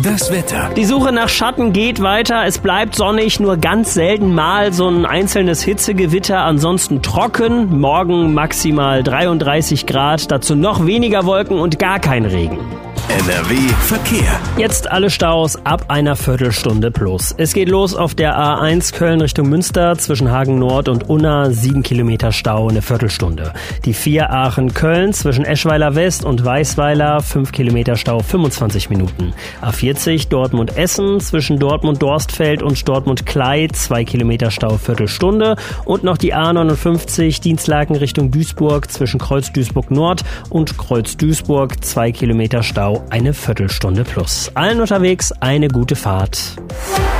Das Wetter. Die Suche nach Schatten geht weiter. Es bleibt sonnig, nur ganz selten mal so ein einzelnes Hitzegewitter. Ansonsten trocken. Morgen maximal 33 Grad. Dazu noch weniger Wolken und gar kein Regen. NRW Verkehr. Jetzt alle Staus ab einer Viertelstunde plus. Es geht los auf der A1 Köln Richtung Münster zwischen Hagen Nord und Unna, 7 Kilometer Stau, eine Viertelstunde. Die 4 Aachen-Köln zwischen Eschweiler West und Weißweiler, 5 Kilometer Stau, 25 Minuten. A40 Dortmund-Essen zwischen Dortmund-Dorstfeld und Dortmund-Klei, 2 Kilometer Stau, Viertelstunde. Und noch die A59 Dienstlaken Richtung Duisburg zwischen Kreuz-Duisburg Nord und Kreuz-Duisburg, 2 Kilometer Stau, eine Viertelstunde plus. Allen unterwegs eine gute Fahrt.